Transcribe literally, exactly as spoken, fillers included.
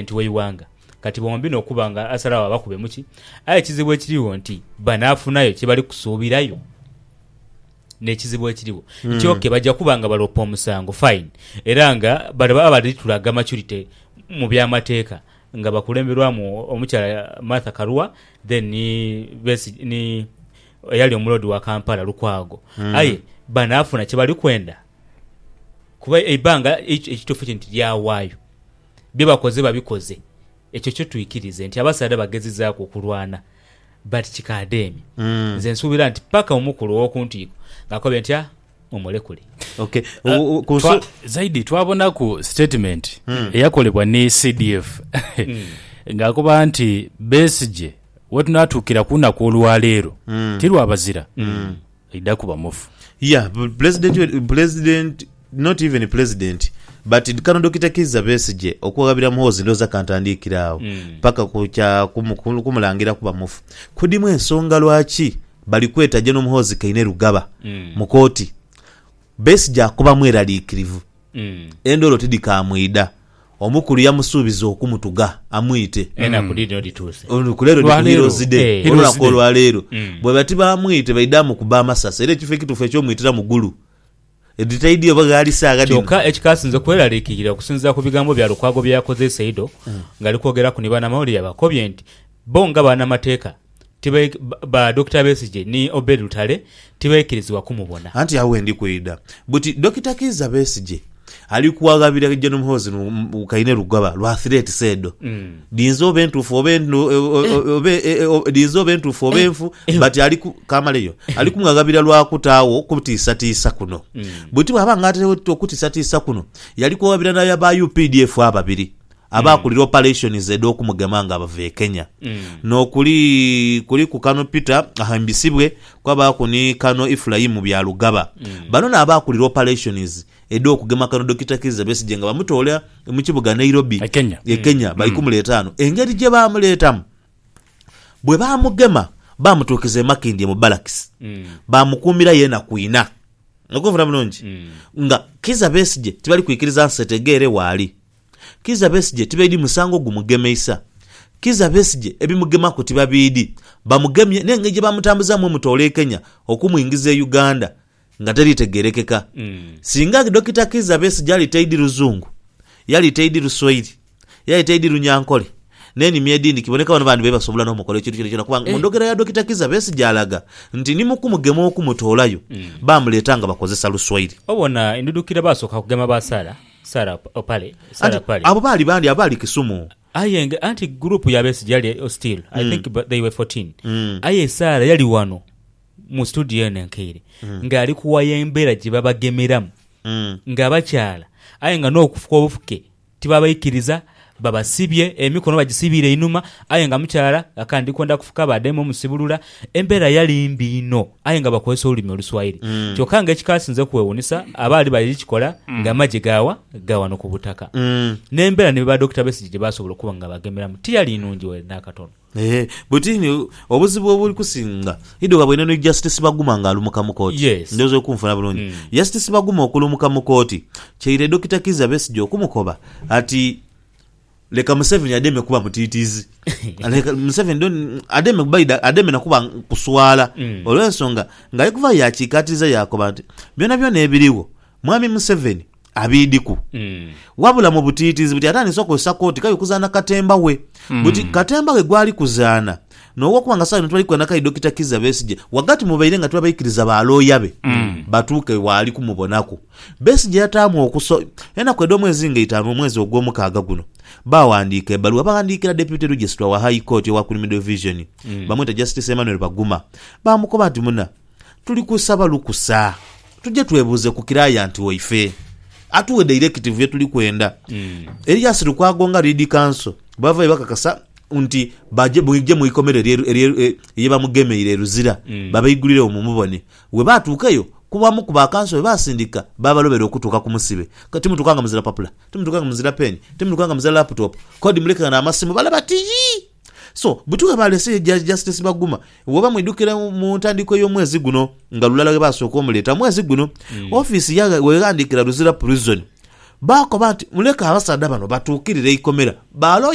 president w'Iwanga kati bombi n'okubanga asalawo bakube muki aye kizibu ekiriwo nti banaafunayo kibali kusuubirayo n'ekizibu ekiriwo mm. kyoke bajja kubanga balopa omusango fine era nga baba bali tulaga maturity mu byamateeka nga bakulemberwamu omukyala Martha Karua then ni besi ni yali omulodi wa Kampala Lukwago mm. aye banaafuna kibali kwenda kuba ebanga ekitufu kinti lyawaayo bye bakoze babikoze ekyo kyo tuyikirize nti abasada bagezizaako okulwana but kikademi mm. nze nsuubira nti paka omukulu w'okuntiiko ngakobe ntya omulekule okay uh, twa, zaidi twabona ku statement mm. eyakolebwa ne C D F mm. ngakuba nti Besigye wetunatuukira kunaku olwaleero mm. tirwabazira mm. idda kuba mufu yeah president president not even a president but kano Dokita Kizza Besigye okwagabira muhozi ndoza kantandikirawo paka mm. kucha kumulangira kuba mufu kudimu ensonga lwaki bali kweta jeno muhozi kaine Rugaba mm. mukoti Besigye akuba mweraliikirivu mm. endolo tidika amwida omukulu yamusuubiza okumutuga amuyite ena mm. kudino dituse onukulero dikiro zide hey, ona kolwa lero mm. bwe batiba amuyite baidamu kuba masasa ere kife kitufe ekyo muyitira mugulu editaidi obagali saga dino joka ekikasinze kweraliikirira kusinza ku bigambo bya Lukwago byakoze Seido mm. ngali kwogera ku nibana mawuli yabakobye nti bonga bana mateeka tibe ba Doctor Besigye ni Obed Lutale tibekirizwa kumubona anti awe ndi kwida buti Dokita Kizza Besigye alikuwagabira jeno muhozi ukaine Rugaba lwa threat Seido mm. dinzo bentu fo bentu obe dinzo bentu fo benfu but aliku kamaleyo alikumwagabira lwa kutawo kubutisa tisa kuno mm. buti baba ngate okutisa tisa kuno yalikuwagabira na yaba U P D F ababiri abakulira mm. operation zedo kumugemanga abave Kenya mm. no kuli kuli ku Kano Peter ahambisibwe kwaba kuni Kano Ifulayimu bya Lugaba mm. banona abakulira operations edo kugema Kano Dokita Kizza Besigye nga bamutolera mu kibuga Nairobi e Kenya, e Kenya mm. bali kumuletano engeri je bamuletamu bwe bamugema bamutokize Makindye mu barracks mm. bamukumira yena kuina nokuvuna bulungi mm. nga Kizza Besigye tibali kuikiriza nsetegere wali Kizza Besigye tibedi musango gumugemeisa Kizza Besigye ebimugema ko tibabidi bamugemye nengeje bamutambuza mu mutole Kenya okumuyingiza Uganda nga tali tegerekeka mm. singa Dokita Kizza Besigye ali taidi Ruzungu yali taidi Ruswahili yali taidi Runyankole neni miedini kiboneka bano bantu beba sobula no mukole kitu kile kino kubanga mundogera ya Dokita Kizza Besigye alaga nti ni mukumugema okumutolayo mm. bamuletanga bakozesa Ruswahili obona indudukira basoka kugema basala Sara opale Sara pale abo bali bandi abali Kisumu aye anti group ya Besigye yali still I mm. think they were fourteen mm. aye Sara yali wano mu studio nenkere mm. ngali kuwaye embera jibabagemeramu mm. ngabakyala aye nga n'okufuka obufuke tibabayikiriza babasibye emikono bagisibire inuma aye nga mukyala akandi kwenda kufuka bademo musibulula embera yali mbino aye nga bakozesa olulimi Oluswahili mm. kyokanga ekikasinze kuwewunisa abali bali kikola mm. nga maji gawa gawa no kubutaka mm. n'embera ne ba Dokita Besigye basobola kuba nga bagemeramu tiyali inungi we nakatono eh butini obuzibu obuli kusinga ido kabwene no Justice Baguma nga alumuka mukoti yes. ndozo kumfuna bulungi mm. Justice Baguma okulumuka mukoti kyeire Dokita Kizza Besigye okumukoba ati leka Museveni ademe kuba mutitizi leka Museveni don ademe kubaida ademe nakuba kuswala mm. olwensonga nga ikuva ya kikatiza yakoba nti byona byona ebiriwo mwami Museveni abidiku mm. wabula mu butitizi buti atani soko sakoti kayo kuzana Katemba we mm. buti Katemba we gwali kuzana no kubanga sasa twali kwena kai Dokita Kizza Besigye wagati mubaire nga twabayikiriza ba loya be mm. batuke wali kumubonako Besigye yatamu okuso ena kwedo mwezi ngaitano mwezi ogw'omukaaga guno bawandika ebaluwa bagandikira deputy registrar wa high court wa Kulimi division mm. bamwita Justice Emmanuel Baguma bamukoba ati muna tuli kusaba lukusa tujje twebuze ku client waife atuwe directive yetu likwenda mm. Elias Lukwago Lead Council bava bakakasa unti baje buje mu ikomere yeba mugemeire ruzira mm. babayigulire omumubone we batukayo kuba mu kuba kanso basindika babalobera okutuka ku musibe kati mutukanga muzira papula timutukanga muzira pen timutukanga muzira laptop kodi muleka na amasimu bala bati so butuka balese Justice Baguma woba mwidukira mu ntandiko yo mwezi guno ngalulala ke basoko muleta mwezi guno mm. office ya we andikira ruzira prison bako bati muleka abasada bano batukirire ikomera balo